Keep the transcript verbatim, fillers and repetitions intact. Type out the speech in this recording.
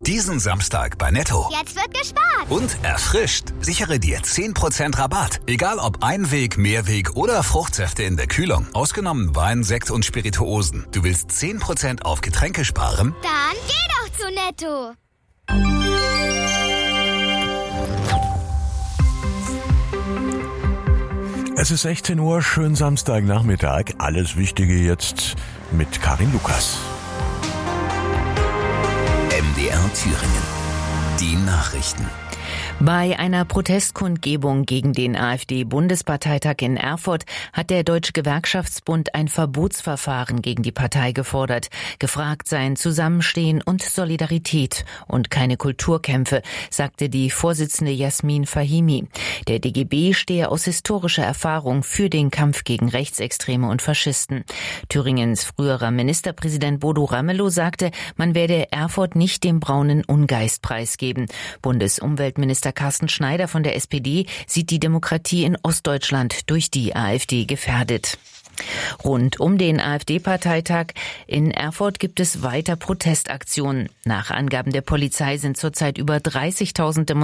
Diesen Samstag bei Netto. Jetzt wird gespart. Und erfrischt. Sichere dir zehn Prozent Rabatt. Egal ob Einweg, Mehrweg oder Fruchtsäfte in der Kühlung. Ausgenommen Wein, Sekt und Spirituosen. Du willst zehn Prozent auf Getränke sparen? Dann geh doch zu Netto. Es ist sechzehn Uhr, schönen Samstagnachmittag. Alles Wichtige jetzt mit Karin Lukas. M D R Thüringen. Die Nachrichten. Bei einer Protestkundgebung gegen den AfD-Bundesparteitag in Erfurt hat der Deutsche Gewerkschaftsbund ein Verbotsverfahren gegen die Partei gefordert. Gefragt seien Zusammenstehen und Solidarität und keine Kulturkämpfe, sagte die Vorsitzende Jasmin Fahimi. Der D G B stehe aus historischer Erfahrung für den Kampf gegen Rechtsextreme und Faschisten. Thüringens früherer Ministerpräsident Bodo Ramelow sagte, man werde Erfurt nicht dem braunen Ungeist preisgeben. Bundesumweltminister Carsten Schneider von der S P D sieht die Demokratie in Ostdeutschland durch die AfD gefährdet. Rund um den AfD-Parteitag in Erfurt gibt es weiter Protestaktionen. Nach Angaben der Polizei sind zurzeit über dreißigtausend Demonstranten